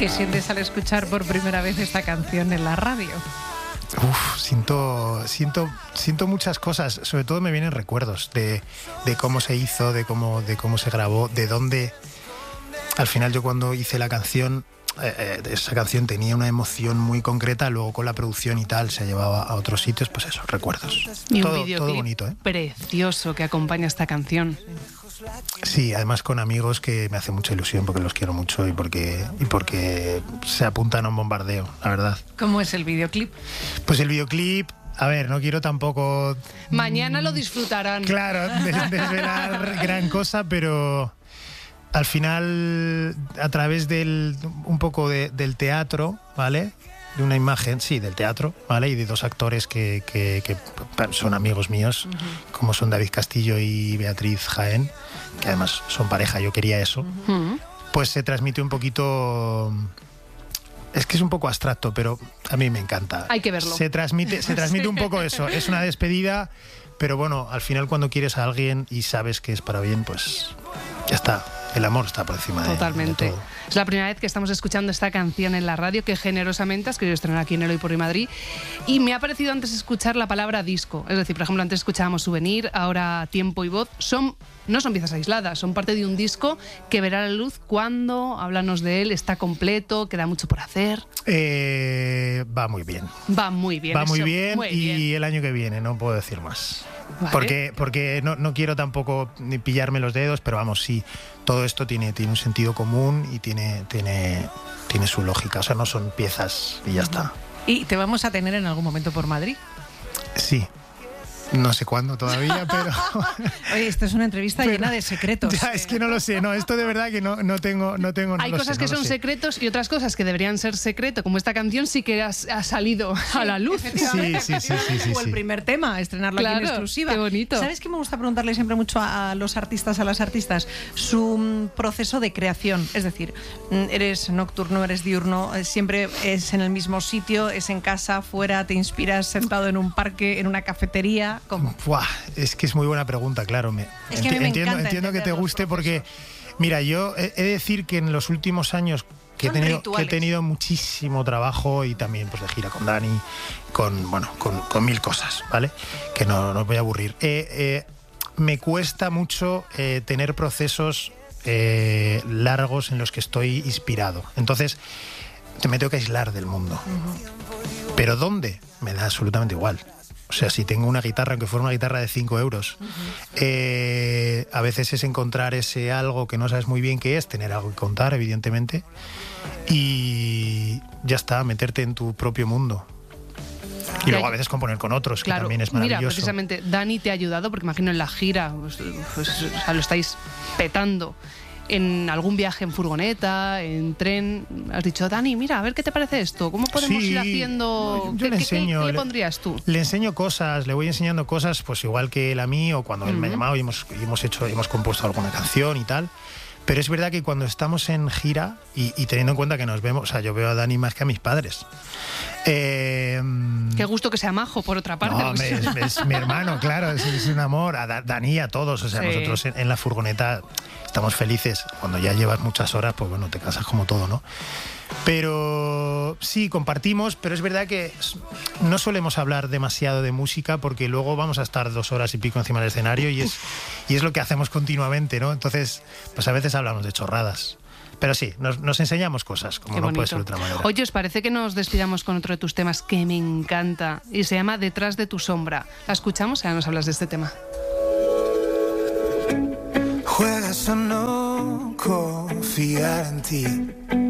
¿Qué sientes al escuchar por primera vez esta canción en la radio? Siento muchas cosas. Sobre todo me vienen recuerdos de cómo se hizo, de cómo se grabó, de dónde. Al final yo cuando hice la canción, esa canción tenía una emoción muy concreta, luego con la producción y tal se llevaba a otros sitios, pues eso, recuerdos. Y un todo videoclip bonito, ¿eh? Precioso que acompaña esta canción. Sí, además con amigos que me hace mucha ilusión porque los quiero mucho y porque se apuntan a un bombardeo, la verdad. ¿Cómo es el videoclip? Pues el videoclip, a ver, no quiero tampoco... Mañana lo disfrutarán. Claro, desvelar gran cosa, pero al final, a través un poco del teatro, ¿vale? De una imagen, sí, del teatro, ¿vale? Y de dos actores que son amigos míos, como son David Castillo y Beatriz Jaén, que además son pareja, yo quería eso. Pues se transmite un poquito... Es que es un poco abstracto, pero a mí me encanta. Hay que verlo. Se transmite un poco eso. Es una despedida, pero bueno, al final cuando quieres a alguien y sabes que es para bien, pues ya está. El amor está por encima Totalmente. de todo. Es la primera vez que estamos escuchando esta canción en la radio, que generosamente has querido estrenar aquí en Eloy por Madrid. Y me ha parecido antes escuchar la palabra disco. Es decir, por ejemplo, antes escuchábamos Souvenir, ahora Tiempo y Voz. No son piezas aisladas, son parte de un disco que verá la luz cuando, háblanos de él, está completo, queda mucho por hacer. Va muy bien. Va muy bien. Va muy eso, bien muy y bien. el año que viene, no puedo decir más. Vale. Porque no quiero tampoco ni pillarme los dedos, pero vamos, sí, todo esto tiene un sentido común y tiene su lógica. O sea, no son piezas y ya está. ¿Y te vamos a tener en algún momento por Madrid? Sí. No sé cuándo todavía, pero... Oye, esto es una entrevista llena de secretos. Ya, es que no lo sé, no, esto de verdad que no tengo... Hay cosas que son secretos y otras cosas que deberían ser secreto, como esta canción sí que ha salido a la luz. Sí. O el primer tema, estrenarlo aquí en exclusiva. Qué bonito. ¿Sabes qué me gusta preguntarle siempre mucho a los artistas, a las artistas? Su proceso de creación. Es decir, eres nocturno, eres diurno, siempre es en el mismo sitio, es en casa, fuera, te inspiras sentado en un parque, en una cafetería. ¿Cómo? Buah, es que es muy buena pregunta, claro. Es que a mí me encanta entiendo que te guste porque, mira, yo he de decir que en los últimos años que he tenido muchísimo trabajo y también pues de gira con Dani, con mil cosas, ¿vale? Que no os voy a aburrir. Me cuesta mucho tener procesos largos en los que estoy inspirado. Entonces, me tengo que aislar del mundo. ¿Pero dónde? Me da absolutamente igual. O sea, si tengo una guitarra, aunque fuera una guitarra de 5 euros, a veces es encontrar ese algo que no sabes muy bien qué es, tener algo que contar, evidentemente, y ya está, meterte en tu propio mundo. Y luego a veces componer con otros, claro, que también es maravilloso. Mira, precisamente Dani te ha ayudado, porque imagino en la gira pues, o sea, lo estáis petando. En algún viaje en furgoneta, en tren, has dicho, Dani, mira, a ver qué te parece esto, ¿cómo podemos ir haciendo? Yo le enseño, ¿Qué le pondrías tú? Le enseño cosas, le voy enseñando cosas, pues igual que él a mí, o cuando él me ha llamado y hemos compuesto alguna canción y tal. Pero es verdad que cuando estamos en gira y teniendo en cuenta que nos vemos, o sea, yo veo a Dani más que a mis padres. Qué gusto que sea majo, por otra parte. No, es mi hermano, claro, es un amor. A Dani y a todos, o sea, nosotros en la furgoneta estamos felices. Cuando ya llevas muchas horas, pues bueno, te cansas como todo, ¿no? Pero sí, compartimos, pero es verdad que no solemos hablar demasiado de música porque luego vamos a estar 2 horas y pico encima del escenario y es lo que hacemos continuamente, ¿no? Entonces, pues a veces hablamos de chorradas. Pero sí, nos enseñamos cosas, como no puede ser de otra manera. Oye, ¿os parece que nos despidamos con otro de tus temas que me encanta? Y se llama Detrás de tu sombra. ¿La escuchamos? Ahora nos hablas de este tema. Juegas a no confiar en ti.